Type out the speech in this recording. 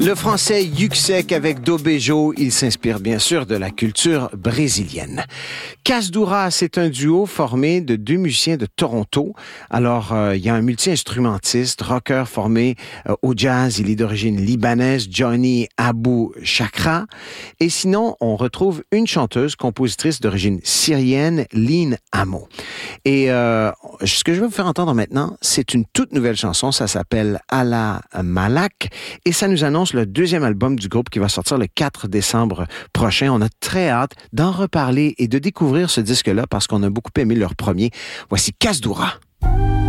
Le français Yuxek avec Dobejo, il s'inspire bien sûr de la culture brésilienne. Casdura, c'est un duo formé de deux musiciens de Toronto. Alors, il y a un multi-instrumentiste, rocker formé au jazz. Il est d'origine libanaise, Johnny Abou Chakra. Et sinon, on retrouve une chanteuse, compositrice d'origine syrienne, Lynn Amo. Et ce que je vais vous faire entendre maintenant, c'est une toute nouvelle chanson. Ça s'appelle Ala Malak. Et ça nous annonce le deuxième album du groupe qui va sortir le 4 décembre prochain. On a très hâte d'en reparler et de découvrir ce disque-là parce qu'on a beaucoup aimé leur premier. Voici Casdura.